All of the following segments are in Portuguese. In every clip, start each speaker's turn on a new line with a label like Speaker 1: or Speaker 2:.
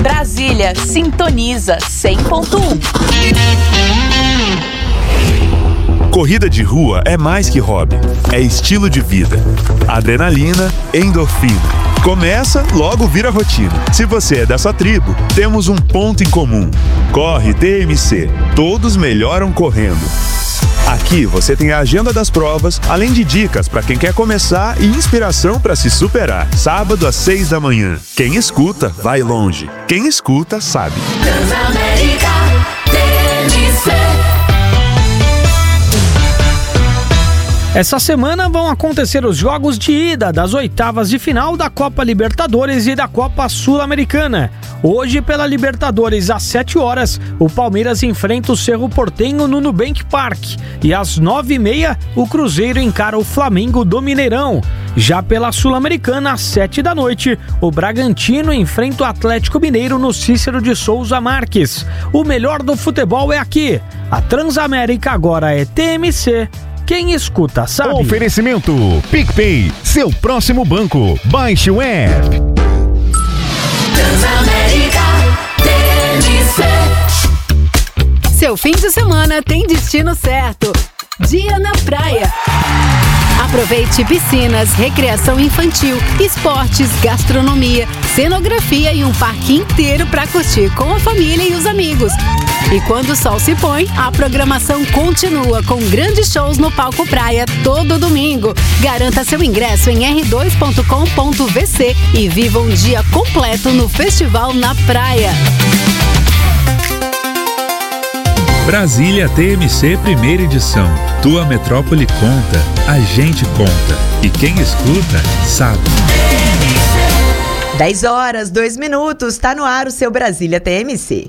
Speaker 1: Brasília, sintoniza 100.1.
Speaker 2: Corrida de rua é mais que hobby, é estilo de vida. Adrenalina, endorfina. Começa, logo vira rotina. Se você é dessa tribo, temos um ponto em comum. Corre TMC. Todos melhoram correndo. Aqui você tem a agenda das provas, além de dicas para quem quer começar e inspiração para se superar. Sábado às 6 da manhã. Quem escuta, vai longe. Quem escuta, sabe.
Speaker 3: Transamérica TMC.
Speaker 4: Essa semana vão acontecer os jogos de ida das oitavas de final da Copa Libertadores e da Copa Sul-Americana. Hoje, pela Libertadores, às 7 horas, o Palmeiras enfrenta o Cerro Porteño no Nubank Park. E às 9h30, o Cruzeiro encara o Flamengo do Mineirão. Já pela Sul-Americana, às 7 da noite, o Bragantino enfrenta o Atlético Mineiro no Cícero de Souza Marques. O melhor do futebol é aqui. A Transamérica agora é TMC. Quem escuta, sabe.
Speaker 5: Oferecimento PicPay, seu próximo banco. Baixe o app.
Speaker 3: Transamérica TMC.
Speaker 6: Seu fim de semana tem destino certo. Dia na praia. Aproveite piscinas, recreação infantil, esportes, gastronomia, cenografia e um parque inteiro para curtir com a família e os amigos. E quando o sol se põe, a programação continua com grandes shows no Palco Praia todo domingo. Garanta seu ingresso em r2.com.vc e viva um dia completo no Festival na Praia.
Speaker 7: Brasília TMC Primeira Edição. Tua metrópole conta, a gente conta. E quem escuta, sabe.
Speaker 8: 10h02, tá no ar o seu Brasília TMC.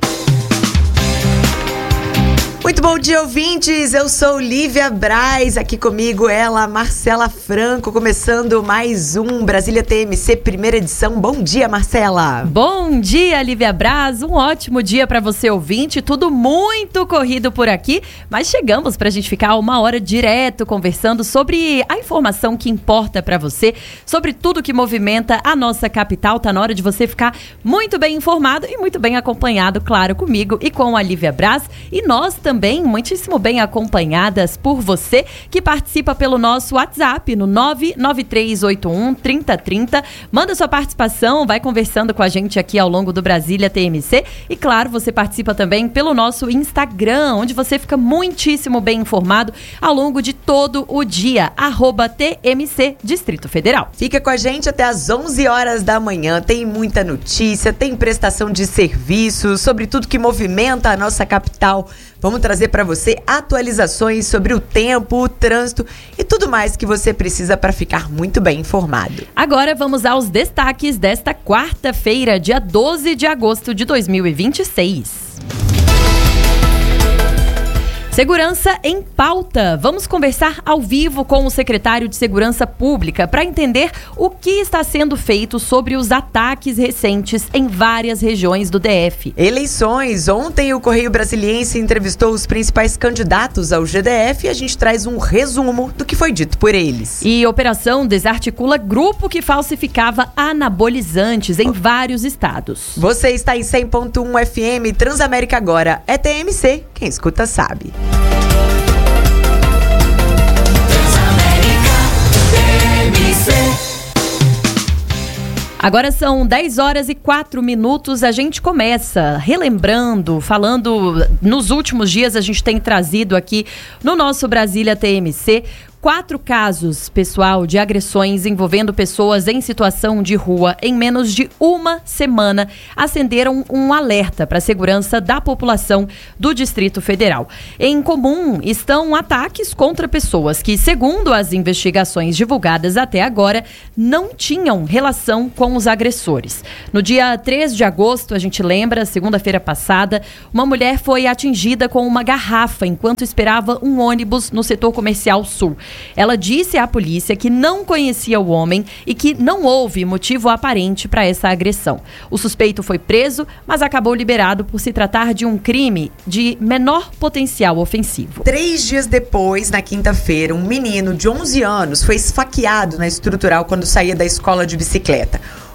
Speaker 8: Muito bom dia, ouvintes, eu sou Lívia Braz, aqui comigo ela, Marcela Franco, começando mais um Brasília TMC Primeira Edição. Bom dia, Marcela.
Speaker 9: Bom dia, Lívia Braz, um ótimo dia para você, ouvinte, tudo muito corrido por aqui, mas chegamos pra gente ficar uma hora direto conversando sobre a informação que importa para você, sobre tudo que movimenta a nossa capital. Tá na hora de você ficar muito bem informado e muito bem acompanhado, claro, comigo e com a Lívia Braz, e nós também muitíssimo bem acompanhadas por você que participa pelo nosso WhatsApp no 993813030. Manda sua participação, vai conversando com a gente aqui ao longo do Brasília TMC e claro, você participa também pelo nosso Instagram, onde você fica muitíssimo bem informado ao longo de todo o dia, @TMC Distrito Federal.
Speaker 8: Fica com a gente até às 11 horas da manhã, tem muita notícia, tem prestação de serviços, sobre tudo que movimenta a nossa capital. Vamos trazer para você atualizações sobre o tempo, o trânsito e tudo mais que você precisa para ficar muito bem informado.
Speaker 9: Agora vamos aos destaques desta quarta-feira, dia 12 de agosto de 2026. Segurança em pauta. Vamos conversar ao vivo com o secretário de Segurança Pública para entender o que está sendo feito sobre os ataques recentes em várias regiões do DF.
Speaker 8: Eleições. Ontem o Correio Brasiliense entrevistou os principais candidatos ao GDF e a gente traz um resumo do que foi dito por eles.
Speaker 9: E operação desarticula grupo que falsificava anabolizantes em vários estados.
Speaker 8: Você está em 100.1 FM, Transamérica agora. É TMC, quem escuta sabe.
Speaker 9: Agora são 10h04, a gente começa relembrando, falando, nos últimos dias a gente tem trazido aqui no nosso Brasília TMC 4 casos, pessoal, de agressões envolvendo pessoas em situação de rua em menos de uma semana, acenderam um alerta para a segurança da população do Distrito Federal. Em comum estão ataques contra pessoas que, segundo as investigações divulgadas até agora, não tinham relação com os agressores. No dia 3 de agosto, a gente lembra, segunda-feira passada, uma mulher foi atingida com uma garrafa enquanto esperava um ônibus no setor comercial sul. Ela disse à polícia que não conhecia o homem e que não houve motivo aparente para essa agressão. O suspeito foi preso, mas acabou liberado por se tratar de um crime de menor potencial ofensivo.
Speaker 8: 3 dias depois, na quinta-feira, um menino de 11 anos foi esfaqueado na Estrutural quando saía da escola de bicicleta.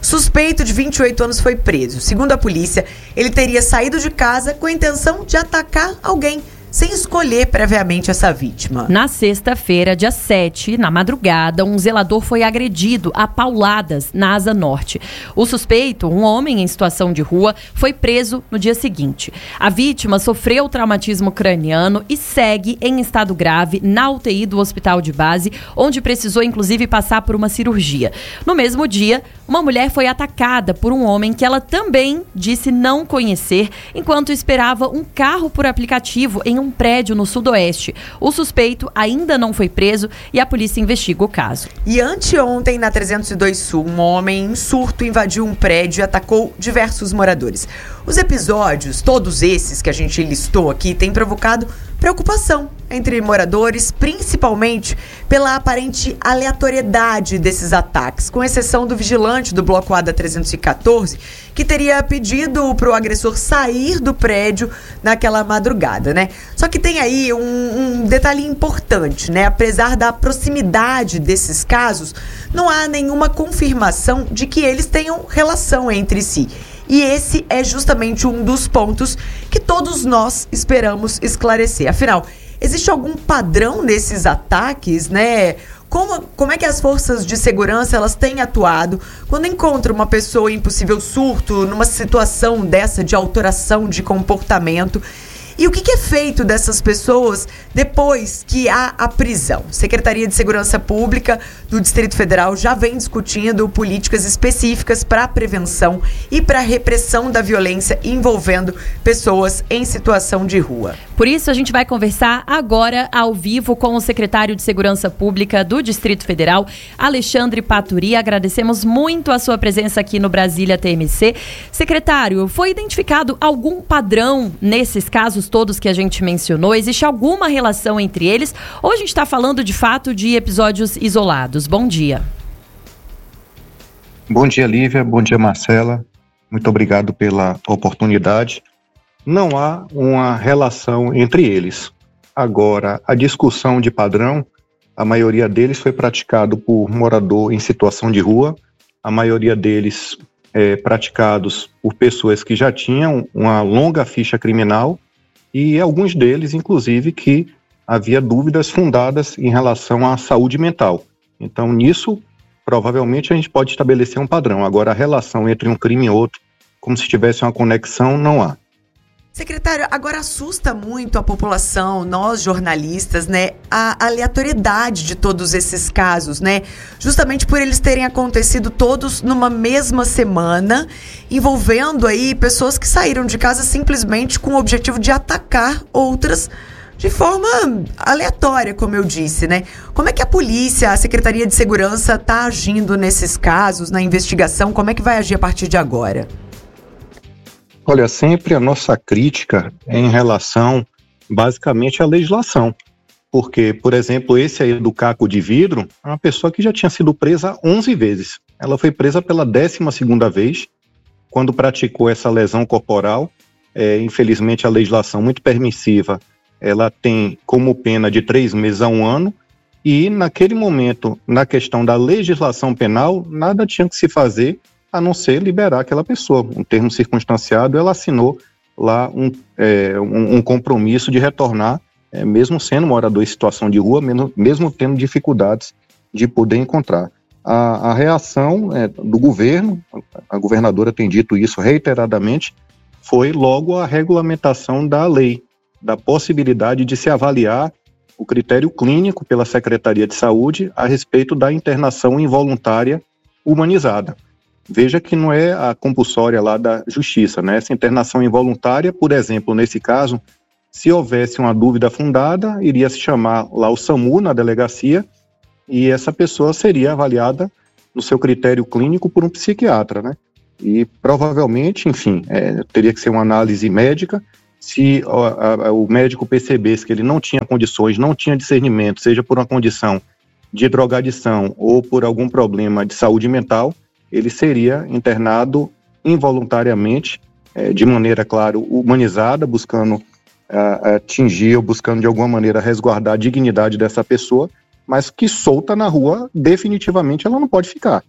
Speaker 8: O suspeito de 28 anos foi preso. Segundo a polícia, ele teria saído de casa com a intenção de atacar alguém, sem escolher previamente essa vítima.
Speaker 9: Na sexta-feira, dia 7, na madrugada, um zelador foi agredido a pauladas na Asa Norte. O suspeito, um homem em situação de rua, foi preso no dia seguinte. A vítima sofreu traumatismo craniano e segue em estado grave na UTI do hospital de base, onde precisou inclusive passar por uma cirurgia. No mesmo dia, uma mulher foi atacada por um homem que ela também disse não conhecer, enquanto esperava um carro por aplicativo em um prédio no sudoeste. O suspeito ainda não foi preso e a polícia investiga o caso.
Speaker 8: E anteontem, na 302 Sul, um homem em surto invadiu um prédio e atacou diversos moradores. Os episódios, todos esses que a gente listou aqui, têm provocado preocupação entre moradores, principalmente pela aparente aleatoriedade desses ataques, com exceção do vigilante do bloco A da 314, que teria pedido para o agressor sair do prédio naquela madrugada, né? Só que tem aí um detalhe importante, né? Apesar da proximidade desses casos, não há nenhuma confirmação de que eles tenham relação entre si. E esse é justamente um dos pontos que todos nós esperamos esclarecer. Afinal, existe algum padrão nesses ataques, né? Como é que as forças de segurança elas têm atuado quando encontram uma pessoa em possível surto, numa situação dessa de alteração de comportamento? E o que é feito dessas pessoas depois que há a prisão? Secretaria de Segurança Pública do Distrito Federal já vem discutindo políticas específicas para a prevenção e para a repressão da violência envolvendo pessoas em situação de rua.
Speaker 9: Por isso, a gente vai conversar agora ao vivo com o secretário de Segurança Pública do Distrito Federal, Alexandre Paturi. Agradecemos muito a sua presença aqui no Brasília TMC. Secretário, foi identificado algum padrão nesses casos todos que a gente mencionou? Existe alguma relação entre eles? Ou a gente está falando de fato de episódios isolados? Bom dia.
Speaker 10: Bom dia, Lívia. Bom dia, Marcela. Muito obrigado pela oportunidade. Não há uma relação entre eles. Agora, a discussão de padrão, a maioria deles foi praticado por morador em situação de rua, a maioria deles praticados por pessoas que já tinham uma longa ficha criminal e alguns deles, inclusive, que havia dúvidas fundadas em relação à saúde mental. Então, nisso, provavelmente a gente pode estabelecer um padrão. Agora, a relação entre um crime e outro, como se tivesse uma conexão, não há.
Speaker 8: Secretário, agora assusta muito a população, nós jornalistas, né, a aleatoriedade de todos esses casos, né, justamente por eles terem acontecido todos numa mesma semana, envolvendo aí pessoas que saíram de casa simplesmente com o objetivo de atacar outras de forma aleatória, como eu disse, né? Como é que a polícia, a Secretaria de Segurança está agindo nesses casos, na investigação? Como é que vai agir a partir de agora?
Speaker 10: Olha, sempre a nossa crítica é em relação, basicamente, à legislação. Porque, por exemplo, esse aí do caco de vidro, é uma pessoa que já tinha sido presa 11 vezes. Ela foi presa pela 12ª vez, quando praticou essa lesão corporal. Infelizmente, a legislação muito permissiva, ela tem como pena de 3 meses a 1 ano. E, naquele momento, na questão da legislação penal, nada tinha que se fazer a não ser liberar aquela pessoa. Um termo circunstanciado, ela assinou lá um compromisso de retornar, mesmo sendo morador em situação de rua, mesmo tendo dificuldades de poder encontrar. A reação do governo, a governadora tem dito isso reiteradamente, foi logo a regulamentação da lei, da possibilidade de se avaliar o critério clínico pela Secretaria de Saúde a respeito da internação involuntária humanizada. Veja que não é a compulsória lá da justiça, né? Essa internação involuntária, por exemplo, nesse caso, se houvesse uma dúvida fundada, iria se chamar lá o SAMU na delegacia e essa pessoa seria avaliada no seu critério clínico por um psiquiatra, né? E provavelmente, enfim, teria que ser uma análise médica. Se o médico percebesse que ele não tinha condições, não tinha discernimento, seja por uma condição de drogadição ou por algum problema de saúde mental, ele seria internado involuntariamente, de maneira, claro, humanizada, buscando atingir ou buscando de alguma maneira resguardar a dignidade dessa pessoa, mas que solta na rua, definitivamente ela não pode ficar.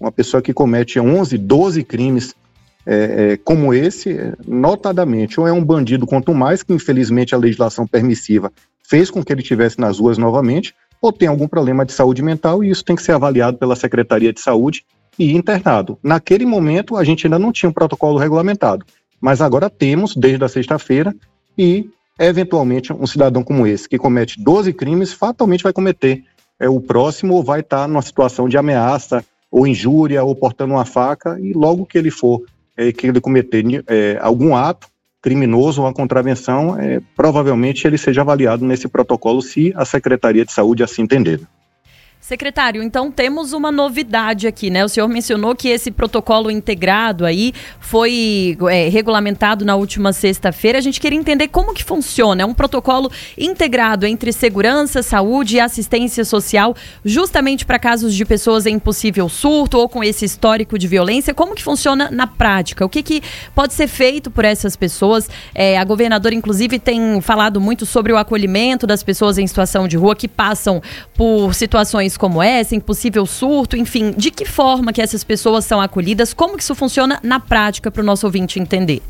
Speaker 10: uma pessoa que comete 11, 12 crimes como esse, notadamente, ou é um bandido quanto mais, que infelizmente a legislação permissiva fez com que ele estivesse nas ruas novamente, ou tem algum problema de saúde mental, e isso tem que ser avaliado pela Secretaria de Saúde e internado. Naquele momento, a gente ainda não tinha um protocolo regulamentado, mas agora temos, desde a sexta-feira, e eventualmente um cidadão como esse, que comete 12 crimes, fatalmente vai cometer o próximo, ou vai estar numa situação de ameaça, ou injúria, ou portando uma faca, e logo que ele for, que ele cometer algum ato criminoso ou uma contravenção, provavelmente ele seja avaliado nesse protocolo, se a Secretaria de Saúde assim entender.
Speaker 9: Secretário, então temos uma novidade aqui, né? O senhor mencionou que esse protocolo integrado aí foi regulamentado na última sexta-feira. A gente queria entender como que funciona. É um protocolo integrado entre segurança, saúde e assistência social, justamente para casos de pessoas em possível surto ou com esse histórico de violência. Como que funciona na prática? O que pode ser feito por essas pessoas? A governadora, inclusive, tem falado muito sobre o acolhimento das pessoas em situação de rua que passam por situações como essa, impossível surto, enfim, de que forma que essas pessoas são acolhidas, como que isso funciona na prática para o nosso ouvinte entender?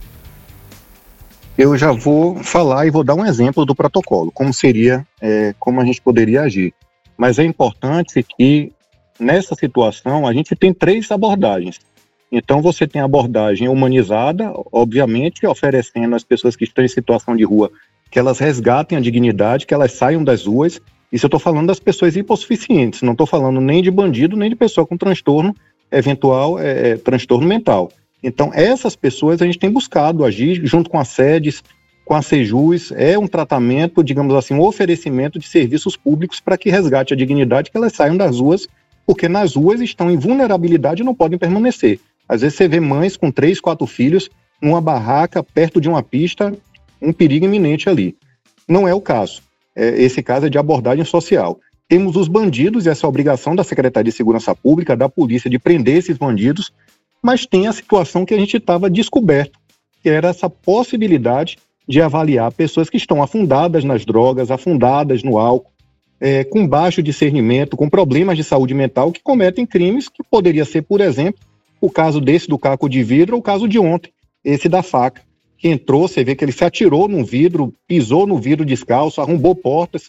Speaker 10: Eu já vou falar e vou dar um exemplo do protocolo, como seria, como a gente poderia agir. Mas é importante que nessa situação a gente tem 3 abordagens. Então você tem a abordagem humanizada, obviamente, oferecendo às pessoas que estão em situação de rua que elas resgatem a dignidade, que elas saiam das ruas. Isso eu estou falando das pessoas hipossuficientes, não estou falando nem de bandido, nem de pessoa com transtorno, eventual transtorno mental. Então, essas pessoas a gente tem buscado agir junto com as sedes, com a Sejus, um tratamento, digamos assim, um oferecimento de serviços públicos para que resgate a dignidade, que elas saiam das ruas, porque nas ruas estão em vulnerabilidade e não podem permanecer. Às vezes você vê mães com 3, 4 filhos numa barraca, perto de uma pista, um perigo iminente ali. Não é o caso. Esse caso é de abordagem social. Temos os bandidos e essa obrigação da Secretaria de Segurança Pública, da polícia, de prender esses bandidos, mas tem a situação que a gente estava descoberto, que era essa possibilidade de avaliar pessoas que estão afundadas nas drogas, afundadas no álcool, com baixo discernimento, com problemas de saúde mental, que cometem crimes que poderia ser, por exemplo, o caso desse do caco de vidro ou o caso de ontem, esse da faca, que entrou, você vê que ele se atirou no vidro, pisou no vidro descalço, arrombou portas,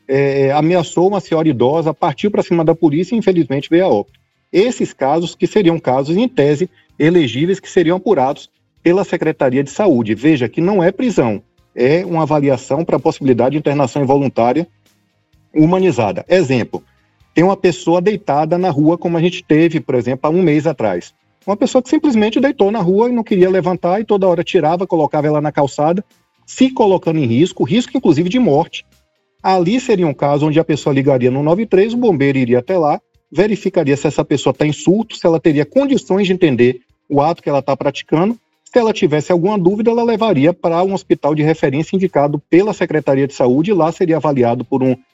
Speaker 10: ameaçou uma senhora idosa, partiu para cima da polícia e infelizmente veio a óbito. Esses casos que seriam casos, em tese, elegíveis, que seriam apurados pela Secretaria de Saúde. Veja que não é prisão, é uma avaliação para a possibilidade de internação involuntária humanizada. Exemplo, tem uma pessoa deitada na rua, como a gente teve, por exemplo, há um mês atrás. Uma pessoa que simplesmente deitou na rua e não queria levantar e toda hora tirava, colocava ela na calçada, se colocando em risco inclusive de morte. Ali seria um caso onde a pessoa ligaria no 93, o bombeiro iria até lá, verificaria se essa pessoa está em surto, se ela teria condições de entender o ato que ela está praticando. Se ela tivesse alguma dúvida, ela levaria para um hospital de referência indicado pela Secretaria de Saúde, e lá seria avaliado por um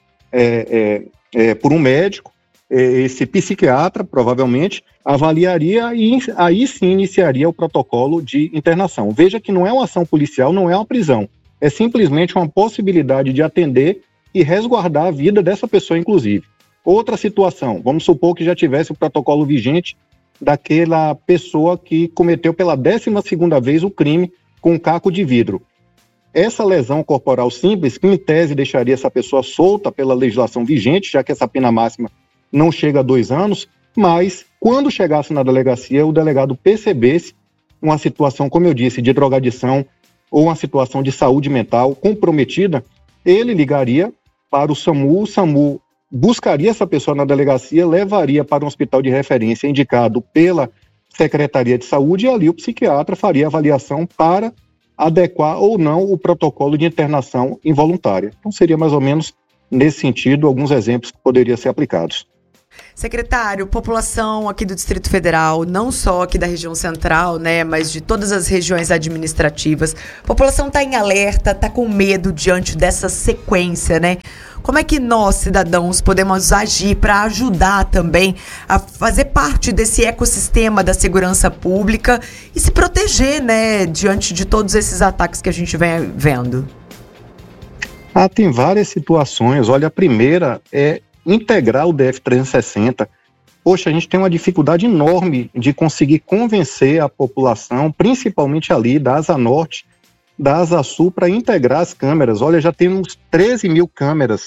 Speaker 10: médico, esse psiquiatra, provavelmente, avaliaria e aí sim iniciaria o protocolo de internação. Veja que não é uma ação policial, não é uma prisão. É simplesmente uma possibilidade de atender e resguardar a vida dessa pessoa, inclusive. Outra situação, vamos supor que já tivesse o protocolo vigente daquela pessoa que cometeu pela 12ª vez o crime com um caco de vidro. Essa lesão corporal simples, que em tese deixaria essa pessoa solta pela legislação vigente, já que essa pena máxima não chega a 2 anos, mas quando chegasse na delegacia, o delegado percebesse uma situação, como eu disse, de drogadição ou uma situação de saúde mental comprometida, ele ligaria para o SAMU buscaria essa pessoa na delegacia, levaria para um hospital de referência indicado pela Secretaria de Saúde, e ali o psiquiatra faria a avaliação para adequar ou não o protocolo de internação involuntária. Então seria mais ou menos nesse sentido alguns exemplos que poderiam ser aplicados.
Speaker 8: Secretário, população aqui do Distrito Federal, não só aqui da região central, né, mas de todas as regiões administrativas, a população está em alerta, está com medo diante dessa sequência, né? Como é que nós, cidadãos, podemos agir para ajudar também a fazer parte desse ecossistema da segurança pública e se proteger, né, diante de todos esses ataques que a gente vem vendo?
Speaker 10: Tem várias situações. Olha, a primeira é integrar o DF-360 poxa, a gente tem uma dificuldade enorme de conseguir convencer a população, principalmente ali da Asa Norte, da Asa Sul, para integrar as câmeras. Olha, já temos 13 mil câmeras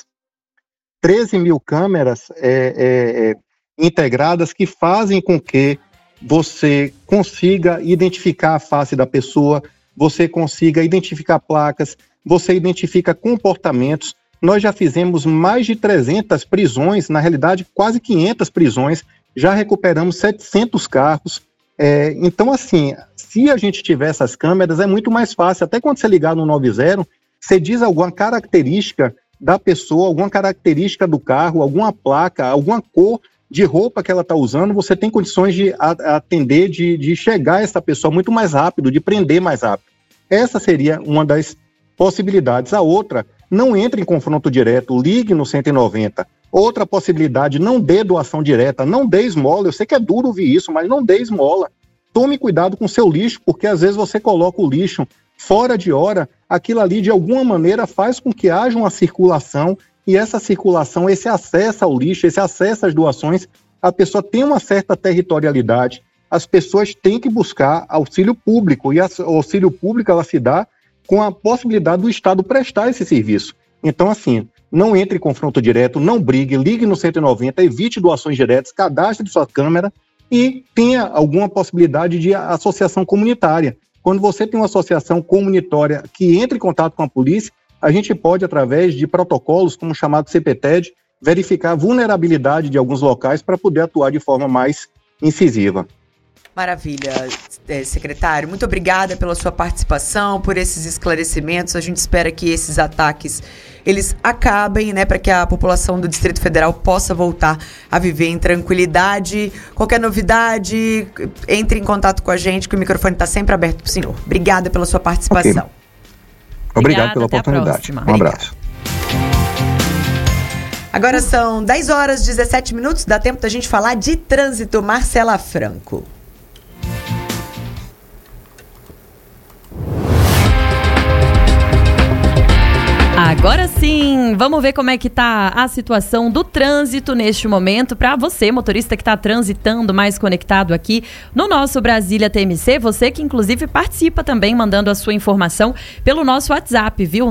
Speaker 10: integradas que fazem com que você consiga identificar a face da pessoa, você consiga identificar placas, você identifica comportamentos. Nós já fizemos mais de 300 prisões, na realidade quase 500 prisões, já recuperamos 700 carros. Então, assim, se a gente tiver essas câmeras, é muito mais fácil. Até quando você ligar no 90, você diz alguma característica da pessoa, alguma característica do carro, alguma placa, alguma cor de roupa que ela está usando, você tem condições de atender, de chegar a essa pessoa muito mais rápido, de prender mais rápido. Essa seria uma das possibilidades. A outra, não entre em confronto direto, ligue no 190. Outra possibilidade, não dê doação direta, não dê esmola. Eu sei que é duro ouvir isso, mas não dê esmola. Tome cuidado com o seu lixo, porque às vezes você coloca o lixo fora de hora, aquilo ali de alguma maneira faz com que haja uma circulação, e essa circulação, esse acesso ao lixo, esse acesso às doações, a pessoa tem uma certa territorialidade, as pessoas têm que buscar auxílio público, e o auxílio público ela se dá com a possibilidade do Estado prestar esse serviço. Então, assim, não entre em confronto direto, não brigue, ligue no 190, evite doações diretas, cadastre sua câmera e tenha alguma possibilidade de associação comunitária. Quando você tem uma associação comunitária que entra em contato com a polícia, a gente pode, através de protocolos, como o chamado CPTED, verificar a vulnerabilidade de alguns locais para poder atuar de forma mais incisiva.
Speaker 8: Maravilha, secretário. Muito obrigada pela sua participação, por esses esclarecimentos. A gente espera que esses ataques, eles acabem, né, para que a população do Distrito Federal possa voltar a viver em tranquilidade. Qualquer novidade, entre em contato com a gente, que o microfone está sempre aberto para o senhor. Obrigada pela sua participação.
Speaker 10: Okay. Obrigado pela oportunidade. Um abraço.
Speaker 8: Agora são 10 horas e 17 minutos. Dá tempo da gente falar de trânsito. Marcela Franco.
Speaker 9: Agora sim, vamos ver como é que tá a situação do trânsito neste momento. Para você, motorista que está transitando mais conectado aqui no nosso Brasília TMC, você que inclusive participa também mandando a sua informação pelo nosso WhatsApp, viu?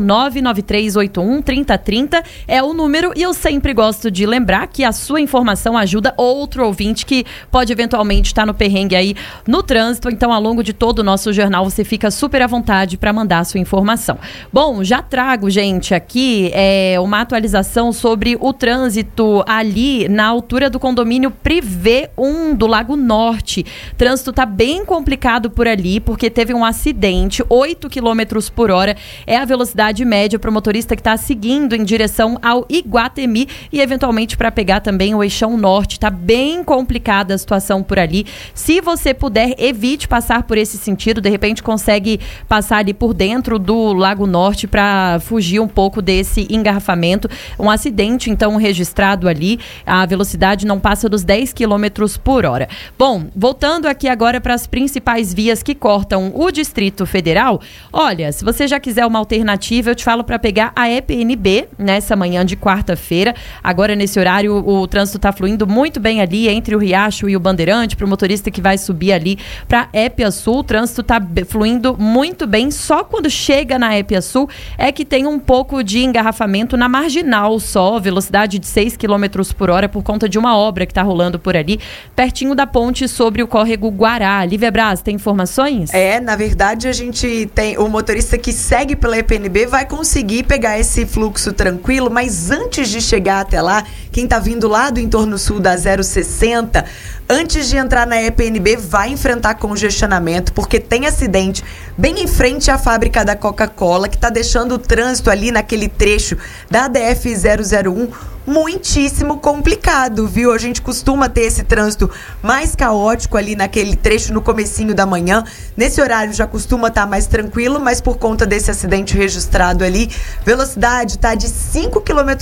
Speaker 9: 993813030 é o número, e eu sempre gosto de lembrar que a sua informação ajuda outro ouvinte que pode eventualmente estar no perrengue aí no trânsito. Então, ao longo de todo o nosso jornal, você fica super à vontade para mandar a sua informação. Bom, já trago, gente, aqui uma atualização sobre o trânsito ali na altura do condomínio Privé 1 do Lago Norte. O trânsito tá bem complicado por ali, porque teve um acidente. 8 km por hora é a velocidade média para o motorista que está seguindo em direção ao Iguatemi e eventualmente para pegar também o Eixão Norte. Tá bem complicada a situação por ali. Se você puder, evite passar por esse sentido. De repente consegue passar ali por dentro do Lago Norte para fugir um pouco desse engarrafamento. Um acidente, então, registrado ali. A velocidade não passa dos 10 km por hora. Bom, voltando aqui agora para as principais vias que cortam o Distrito Federal. Olha, se você já quiser uma alternativa, eu te falo para pegar a EPNB nessa manhã de quarta-feira. Agora, nesse horário, o trânsito está fluindo muito bem ali entre o Riacho e o Bandeirante. Para o motorista que vai subir ali para Épia Sul, o trânsito está fluindo muito bem. Só quando chega na Épia Sul é que tem um pouco de engarrafamento na marginal só, velocidade de 6 km por hora por conta de uma obra que está rolando por ali, pertinho da ponte sobre o córrego Guará. Lívia Braz, tem informações?
Speaker 8: Na verdade, a gente tem o motorista que segue pela EPNB vai conseguir pegar esse fluxo tranquilo, mas antes de chegar até lá, quem está vindo lá do entorno sul da 060, antes de entrar na EPNB, vai enfrentar congestionamento, porque tem acidente bem em frente à fábrica da Coca-Cola, que está deixando o trânsito ali naquele trecho da DF 001 muitíssimo complicado, viu? A gente costuma ter esse trânsito mais caótico ali naquele trecho no comecinho da manhã. Nesse horário já costuma estar mais tranquilo, mas por conta desse acidente registrado ali, velocidade tá de 5 km